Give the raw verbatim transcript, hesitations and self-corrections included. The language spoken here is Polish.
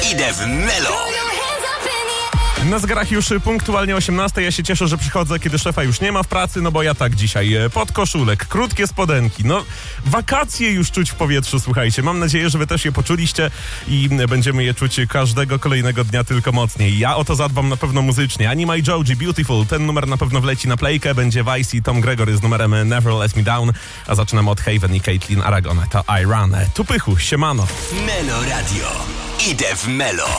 Idę w Melo. Na zegarach już punktualnie osiemnasta. Ja się cieszę, że przychodzę, kiedy szefa już nie ma w pracy, no bo ja tak dzisiaj. Podkoszulek, krótkie spodenki. No, wakacje już czuć w powietrzu, słuchajcie. Mam nadzieję, że wy też je poczuliście i będziemy je czuć każdego kolejnego dnia tylko mocniej. Ja o to zadbam na pewno muzycznie. Anima i Joji, Beautiful. Ten numer na pewno wleci na playkę. Będzie Vice i Tom Gregory z numerem Never Let Me Down. A zaczynamy od Haven i Caitlin Aragon. To I Run. Tu Pychu, siemano. Melo Radio. Idę w Melo.